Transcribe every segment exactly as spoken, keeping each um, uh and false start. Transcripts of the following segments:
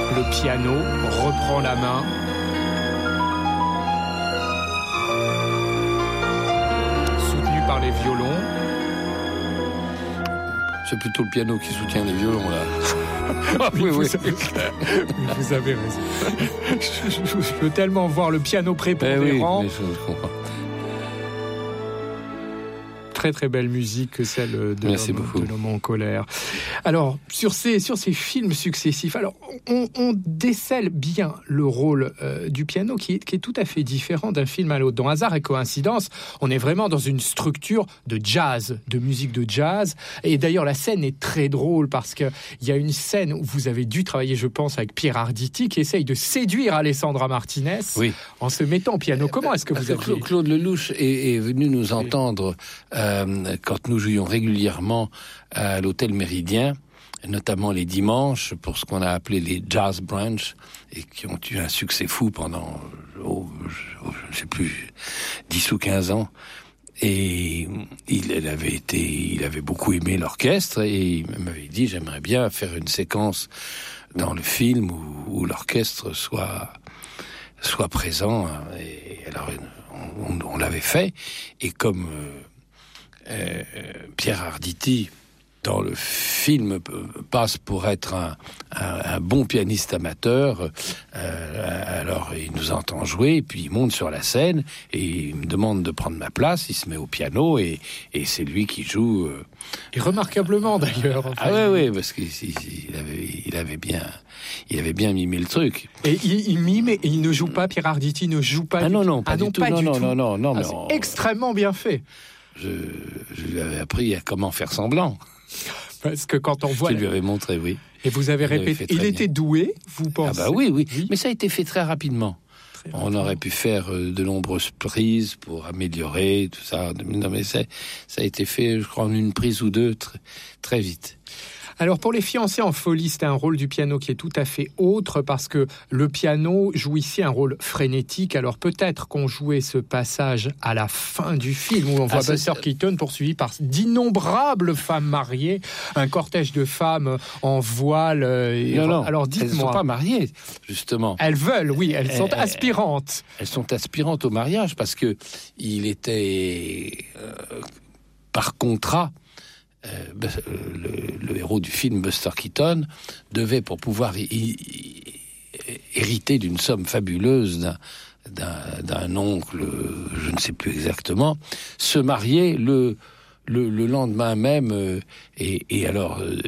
Le piano reprend la main. Soutenu par les violons. C'est plutôt le piano qui soutient les violons, là. Ah, oui, oui, vous, Avez... vous avez raison. Je, je, je veux tellement voir le piano prépondérant. Eh oui, mais je comprends. Très très belle musique que celle de Merci l'homme, beaucoup. de l'homme en colère. Alors sur ces sur ces films successifs, alors on, on décèle bien le rôle euh, du piano qui est, qui est tout à fait différent d'un film à l'autre. Dans Hasard et coïncidence, on est vraiment dans une structure de jazz, de musique de jazz. Et d'ailleurs la scène est très drôle parce que il y a une scène où vous avez dû travailler, je pense, avec Pierre Arditi qui essaye de séduire Alessandra Martinez oui. en se mettant au piano. Comment est-ce que vous avez... Claude Lelouch est, est venu nous entendre. Euh, quand nous jouions régulièrement à l'hôtel Méridien, notamment les dimanches, pour ce qu'on a appelé les jazz brunch, et qui ont eu un succès fou pendant, oh, je ne sais plus, dix ou quinze ans. Et il, il avait été, il avait beaucoup aimé l'orchestre, et il m'avait dit, j'aimerais bien faire une séquence dans le film où, où l'orchestre soit, soit présent. Et alors, on, on, on l'avait fait, et comme euh, Euh, Pierre Arditi, dans le film, passe pour être un, un, un bon pianiste amateur. Euh, alors, il nous entend jouer, puis il monte sur la scène, et il me demande de prendre ma place, il se met au piano, et, et c'est lui qui joue... Euh, et remarquablement, d'ailleurs. Enfin, ah oui, oui, parce qu'il il avait, il avait bien... Il avait bien mimé le truc. Et il, il mime et il ne joue pas, Pierre Arditi ne joue pas... Ah du non, tout. non, pas ah du non, tout. Pas non, du non, tout. non, non, non, ah, mais c'est on... extrêmement bien fait. Je, je lui avais appris à comment faire semblant. Parce que quand on voit... Je lui avais montré, oui. Et vous avez répété... Il était doué, vous pensez? Ah bah oui, oui, oui. Mais ça a été fait très rapidement. Très on aurait pu faire de nombreuses prises pour améliorer tout ça. Non, mais ça, ça a été fait, je crois, en une prise ou deux, très, très vite. Alors pour les fiancés en folie, c'est un rôle du piano qui est tout à fait autre parce que le piano joue ici un rôle frénétique. Alors peut-être qu'on jouait ce passage à la fin du film où on voit ah, Buster Keaton poursuivi par d'innombrables femmes mariées, un cortège de femmes en voile. Et... Non, non, alors dites-moi. Elles ne sont pas mariées, justement. Elles veulent, oui, elles sont elles, aspirantes. Elles sont aspirantes au mariage parce que il était euh, par contrat. Euh, le, le héros du film, Buster Keaton, devait, pour pouvoir y, y, hériter d'une somme fabuleuse d'un, d'un, d'un oncle, je ne sais plus exactement, se marier le, le, le lendemain même. Euh, et, et alors, euh,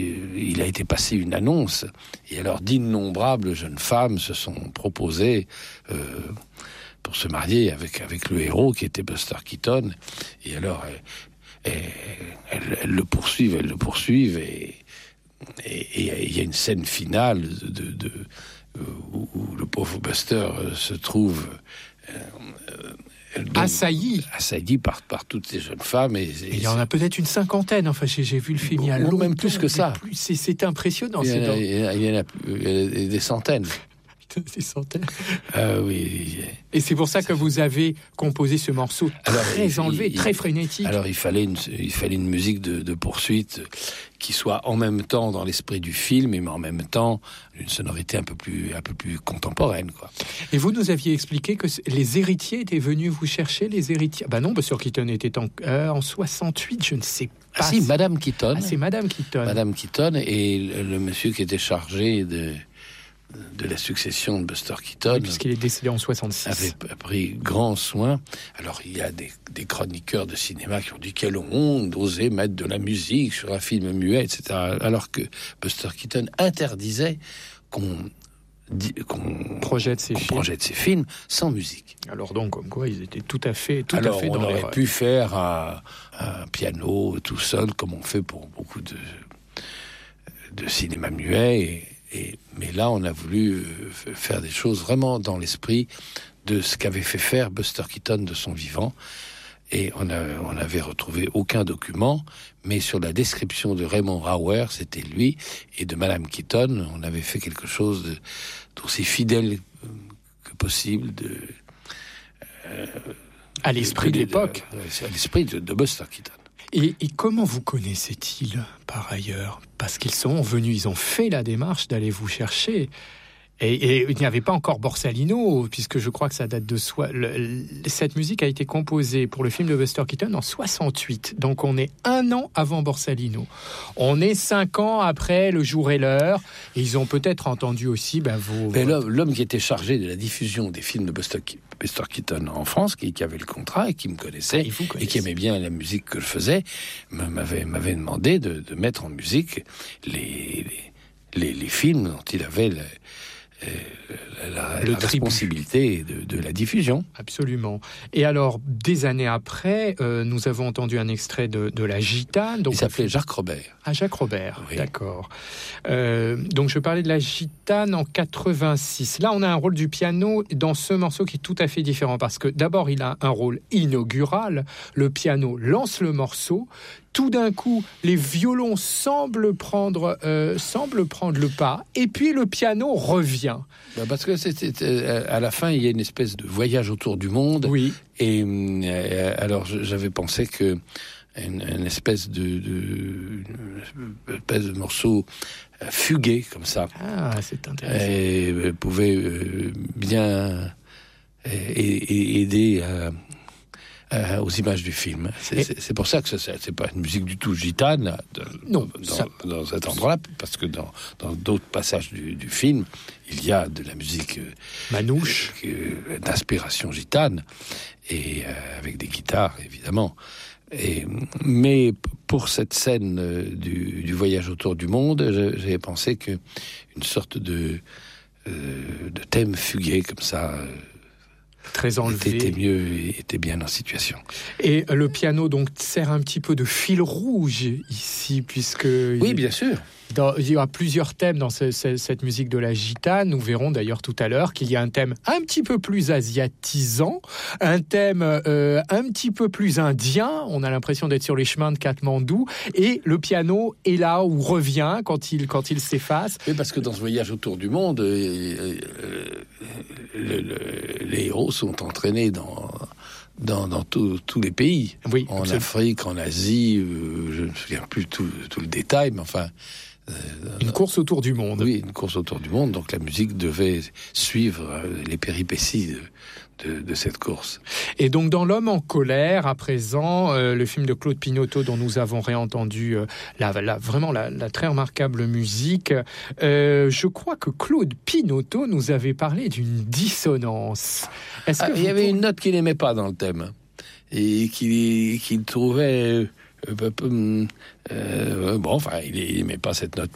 il a été passé une annonce, et alors d'innombrables jeunes femmes se sont proposées euh, pour se marier avec, avec le héros qui était Buster Keaton. Et alors... Euh, Et elles, elles le poursuivent, elles le poursuivent, et il y a une scène finale de, de, de, où, où le pauvre Buster se trouve euh, donc, assailli, assailli par, par toutes ces jeunes femmes. Et, et il y en a peut-être une cinquantaine. Enfin, j'ai, j'ai vu le film il y a longtemps, même plus que ça. Plus, c'est, c'est impressionnant. Il y en a, dans... il y en a, il y en a, il y a des centaines. Des centaines. Euh, oui. Et c'est pour ça que vous avez composé ce morceau alors, très il, enlevé, il, très frénétique. Alors il fallait une, il fallait une musique de, de poursuite qui soit en même temps dans l'esprit du film, mais en même temps une sonorité un peu plus, un peu plus contemporaine, quoi. Et vous nous aviez expliqué que les héritiers étaient venus vous chercher, les héritiers. Bah non, Buster Keaton était en, euh, en soixante-huit, je ne sais pas. Ah si, Madame Keaton. Ah, c'est Madame Keaton. Madame Keaton et le, le monsieur qui était chargé de de la succession de Buster Keaton, oui, puisqu'il est décédé en soixante-six, avait pris grand soin. Alors il y a des, des chroniqueurs de cinéma qui ont dit quelle honte d'oser mettre de la musique sur un film muet, et cetera. Alors que Buster Keaton interdisait qu'on, qu'on projette ses qu'on films, projette ses films sans musique. Alors donc comme quoi ils étaient tout à fait, tout Alors, à fait dans on aurait l'erreur. pu faire un, un piano tout seul comme on fait pour beaucoup de de cinéma muet. Et, Et, mais là, on a voulu faire des choses vraiment dans l'esprit de ce qu'avait fait faire Buster Keaton de son vivant. Et on, a, on avait retrouvé aucun document, mais sur la description de Raymond Rauer, c'était lui, et de Madame Keaton, on avait fait quelque chose de, d'aussi fidèle que possible de, euh, à l'esprit de, de l'époque. De, à l'esprit de, de Buster Keaton. Et, et comment vous connaissait-il, par ailleurs? Parce qu'ils sont venus, ils ont fait la démarche d'aller vous chercher. Et, et il n'y avait pas encore Borsalino, puisque je crois que ça date de soi. Le, le, cette musique a été composée pour le film de Buster Keaton en soixante-huit. Donc on est un an avant Borsalino. On est cinq ans après Le Jour et l'Heure. Et ils ont peut-être entendu aussi ben, vos... Mais l'homme, l'homme qui était chargé de la diffusion des films de Buster, Buster Keaton en France, qui, qui avait le contrat et qui me connaissait, ah, et qui aimait bien la musique que je faisais, m'avait, m'avait demandé de, de mettre en musique les, les, les, les films dont il avait... Le, La, la, la responsabilité de, de la diffusion. Absolument. Et alors, des années après, euh, nous avons entendu un extrait de, de La Gitane. Donc il s'appelait Jacques Robert. Ah, Jacques Robert, oui. D'accord. Euh, donc, je parlais de La Gitane en quatre-vingt-six. Là, on a un rôle du piano dans ce morceau qui est tout à fait différent, parce que d'abord, il a un rôle inaugural. Le piano lance le morceau. Tout d'un coup, les violons semblent prendre, euh, semblent prendre le pas, et puis le piano revient. Bah parce que c'est, c'est, à la fin, il y a une espèce de voyage autour du monde. Oui. Et euh, alors, j'avais pensé que une, une espèce de, de, une espèce de morceau fugué comme ça. Ah, c'est intéressant. Et euh, pouvait euh, bien euh, aider à Euh, aux images du film. C'est, et... c'est, c'est pour ça que ça, c'est, c'est pas une musique du tout gitane de, non, dans, ça... dans cet endroit-là, parce que dans, dans d'autres passages du, du film, il y a de la musique euh, manouche, euh, d'inspiration gitane, et euh, avec des guitares évidemment. Et, mais pour cette scène euh, du, du voyage autour du monde, je, j'avais pensé que une sorte de, euh, de thème fugué comme ça. Euh, Très enlevé. Était mieux, était bien en situation. Et le piano donc sert un petit peu de fil rouge ici, puisque oui, il, bien sûr. Dans, il y a plusieurs thèmes dans ce, ce, cette musique de la gitane. Nous verrons d'ailleurs tout à l'heure qu'il y a un thème un petit peu plus asiatisant, un thème euh, un petit peu plus indien. On a l'impression d'être sur les chemins de Katmandou, et le piano est là où revient quand il quand il s'efface. Oui, parce que dans ce voyage autour du monde, euh, euh, le, le, les héros sont entraînés dans dans, dans tous les pays. Oui, en absolument. Afrique, en Asie, euh, je ne me souviens plus tout, tout le détail, mais enfin. Euh, une course autour du monde. Oui, une course autour du monde. Donc la musique devait suivre les péripéties de, de, de cette course. Et donc dans L'Homme en colère, à présent, euh, le film de Claude Pinoteau dont nous avons réentendu euh, la, la, vraiment la, la très remarquable musique, euh, je crois que Claude Pinoteau nous avait parlé d'une dissonance. Est-ce ah, que il y avait pour... une note qu'il n'aimait pas dans le thème et qu'il, qu'il trouvait... Euh, euh, bon, enfin, il n'aimait pas cette note.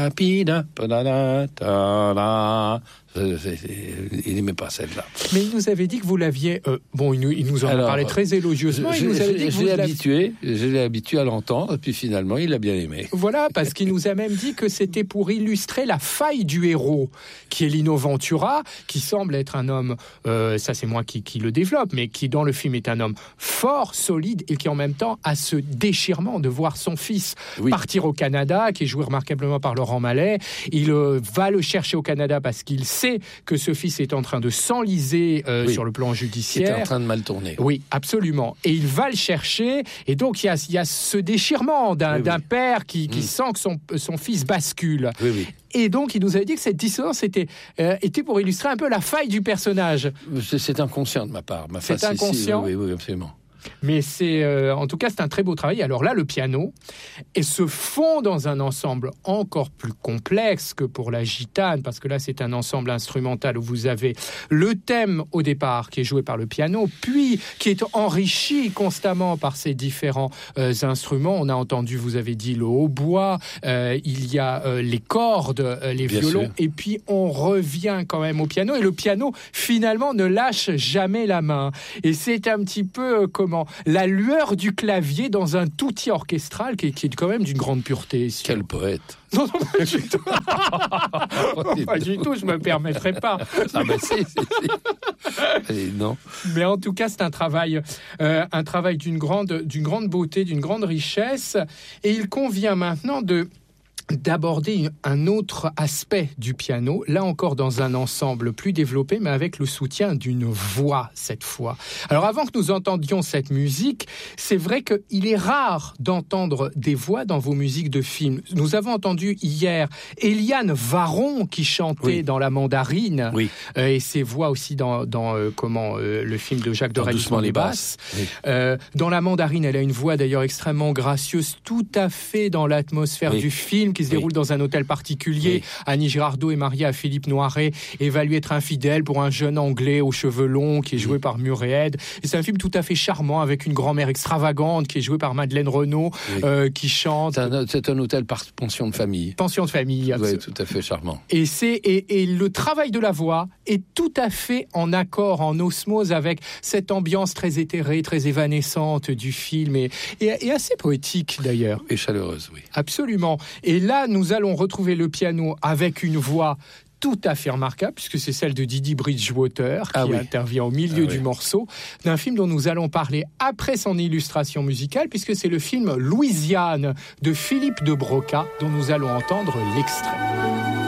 Il n'aimait pas celle-là. Mais il nous avait dit que vous l'aviez... Euh, bon, il nous, il nous en Alors, a parlé très élogieusement. Je, il nous avait je, dit que je vous l'ai habitué, je l'ai habitué à l'entendre, et puis finalement, il a bien aimé. Voilà, parce qu'il nous a même dit que c'était pour illustrer la faille du héros, qui est Lino Ventura, qui semble être un homme, euh, ça c'est moi qui, qui le développe, mais qui dans le film est un homme fort, solide, et qui en même temps a ce déchirement de voir son fils oui. partir au Canada, qui est joué remarquablement par Laurent Mallet. Il euh, va le chercher au Canada parce qu'il sait que ce fils est en train de s'enliser euh, oui. sur le plan judiciaire. Il est en train de mal tourner. Oui, absolument. Et il va le chercher, et donc il y a, il y a ce déchirement d'un, oui, d'un oui. père qui, qui mmh. sent que son, son fils bascule. Oui, oui. Et donc, il nous avait dit que cette dissonance était, euh, était pour illustrer un peu la faille du personnage. C'est, c'est inconscient de ma part. Ma c'est inconscient. Oui, oui, absolument. Mais c'est, euh, en tout cas, c'est un très beau travail. Alors là, le piano et se fond dans un ensemble encore plus complexe que pour la gitane, parce que là, c'est un ensemble instrumental où vous avez le thème au départ qui est joué par le piano, puis qui est enrichi constamment par ces différents euh, instruments. On a entendu, vous avez dit, le hautbois, euh, il y a euh, les cordes, euh, les Bien violons, sûr. Et puis on revient quand même au piano. Et le piano, finalement, ne lâche jamais la main. Et c'est un petit peu euh, comment la lueur du clavier dans un outil orchestral qui est, qui est quand même d'une grande pureté. Si Quel on... poète. Non, non, pas du tout. Pas du tout, je me permettrai pas. Ah ben si, si, si. Non. Mais en tout cas, c'est un travail, euh, un travail d'une grande, d'une grande beauté, d'une grande richesse. Et il convient maintenant de d'aborder un autre aspect du piano, là encore dans un ensemble plus développé, mais avec le soutien d'une voix cette fois. Alors avant que nous entendions cette musique, c'est vrai qu'il est rare d'entendre des voix dans vos musiques de films. Nous avons entendu hier Eliane Varron qui chantait oui. dans La Mandarine, oui. euh, et ses voix aussi dans, dans euh, comment, euh, le film de Jacques Dorel, Doucement les basses. basses. Oui. Euh, dans La Mandarine, elle a une voix d'ailleurs extrêmement gracieuse, tout à fait dans l'atmosphère oui. du film, qui se déroule oui. dans un hôtel particulier. Oui. Annie Girardot est mariée à Philippe Noiret et va lui être infidèle pour un jeune Anglais aux cheveux longs qui est joué oui. par Murray Head. Et c'est un film tout à fait charmant avec une grand-mère extravagante qui est jouée par Madeleine Renaud, oui. euh, qui chante. C'est un, c'est un hôtel par pension de famille. Pension de famille. Oui, tout à fait charmant. Et, c'est, et, et le travail de la voix est tout à fait en accord, en osmose avec cette ambiance très éthérée, très évanescente du film et, et, et assez poétique d'ailleurs. Et chaleureuse, oui. Absolument. Et là, nous allons retrouver le piano avec une voix tout à fait remarquable, puisque c'est celle de Didi Bridgewater, qui ah oui. intervient au milieu ah du oui. morceau, d'un film dont nous allons parler après son illustration musicale, puisque c'est le film Louisiane de Philippe de Broca, dont nous allons entendre l'extrait.